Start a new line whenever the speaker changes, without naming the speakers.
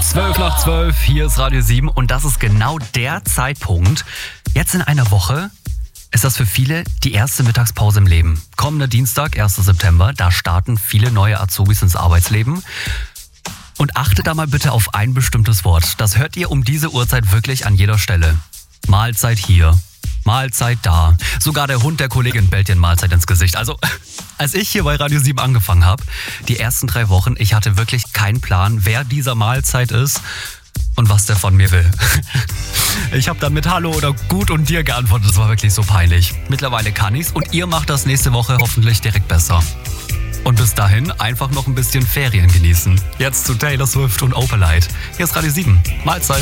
12 hier ist Radio 7 und das ist genau der Zeitpunkt. Jetzt in einer Woche ist das für viele die erste Mittagspause im Leben. Kommender Dienstag, 1. September, da starten viele neue Azubis ins Arbeitsleben. Und achtet da mal bitte auf ein bestimmtes Wort. Das hört ihr um diese Uhrzeit wirklich an jeder Stelle. Mahlzeit hier, Mahlzeit da. Sogar der Hund der Kollegin bellt dir eine Mahlzeit ins Gesicht. Also, als ich hier bei Radio 7 angefangen habe, die ersten 3 Wochen, ich hatte wirklich keinen Plan, wer dieser Mahlzeit ist und was der von mir will. Ich habe dann mit Hallo oder Gut und dir geantwortet. Das war wirklich so peinlich. Mittlerweile kann ich's und ihr macht das nächste Woche hoffentlich direkt besser. Und bis dahin einfach noch ein bisschen Ferien genießen. Jetzt zu Taylor Swift und Opalite. Hier ist Radio 7. Mahlzeit.